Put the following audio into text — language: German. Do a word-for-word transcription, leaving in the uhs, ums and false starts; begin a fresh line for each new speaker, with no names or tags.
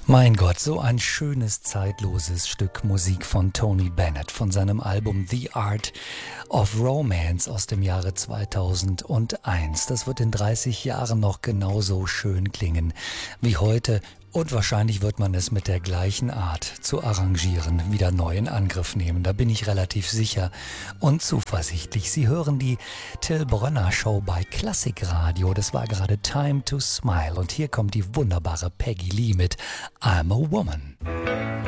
Mein Gott, so ein schönes, zeitloses Stück Musik von Tony Bennett von seinem Album The Art of Romance aus dem Jahre zweitausendeins. Das wird in dreißig Jahren noch genauso schön klingen wie heute. Und wahrscheinlich wird man es mit der gleichen Art zu arrangieren wieder neu in Angriff nehmen. Da bin ich relativ sicher und zuversichtlich. Sie hören die Till Brönner Show bei Klassikradio. Das war gerade Time to Smile. Und hier kommt die wunderbare Peggy Lee mit I'm a Woman.